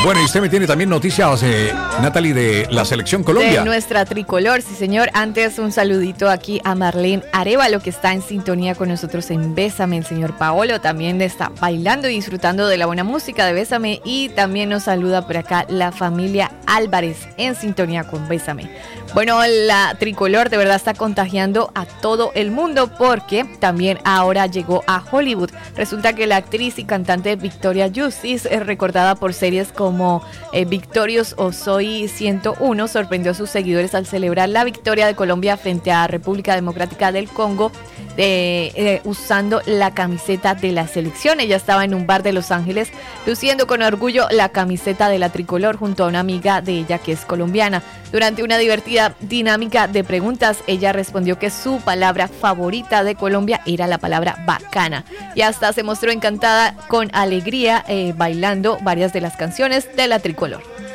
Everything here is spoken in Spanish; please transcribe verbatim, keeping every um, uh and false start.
Bueno, y usted me tiene también noticias, eh, Natalie, de la Selección Colombia. De nuestra tricolor, sí señor. Antes un saludito aquí a Marlene Arevalo, que está en sintonía con nosotros en Bésame. El señor Paolo también está bailando y disfrutando de la buena música de Bésame. Y también nos saluda por acá la familia Álvarez en sintonía con Bésame. Bueno, la tricolor de verdad está contagiando a todo el mundo porque también ahora llegó a Hollywood. Resulta que la actriz y cantante Victoria Justice, es recordada por series como eh, Victorious o Soy ciento uno, sorprendió a sus seguidores al celebrar la victoria de Colombia frente a República Democrática del Congo de, eh, usando la camiseta de la selección. Ella estaba en un bar de Los Ángeles luciendo con orgullo la camiseta de la tricolor junto a una amiga de ella que es colombiana. Durante una divertida dinámica de preguntas, ella respondió que su palabra favorita de Colombia era la palabra bacana y hasta se mostró encantada con alegría eh, bailando varias de las canciones de la tricolor.